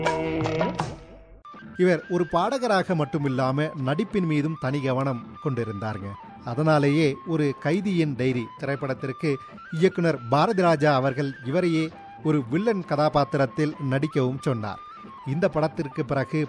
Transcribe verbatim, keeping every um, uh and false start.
இவர் ஒரு பாடகராக மட்டுமில்லாம நடிப்பின் மீதும் தனி கவனம் கொண்டிருந்தாருங்க. அதனாலேயே ஒரு கைதியின் டைரி திரைப்படத்திற்கு இயக்குனர் பாரதி ராஜா அவர்கள் இவரையே ஒரு வில்லன் கதாபாத்திரத்தில் நடிக்கவும் சொன்னார். இந்த படத்திற்கு பிறகு